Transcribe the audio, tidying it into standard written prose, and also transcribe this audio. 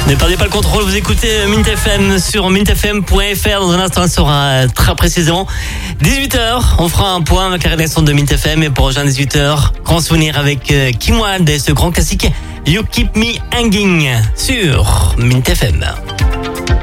Ne perdez pas le contrôle, vous écoutez Mint FM sur mintfm.fr. Dans un instant, elle sera très précisément 18h. On fera un point avec la rédaction de Mint FM. Et pour rejoindre 18h, grand souvenir avec Kim Wilde et ce grand classique You Keep Me Hanging sur Mint FM.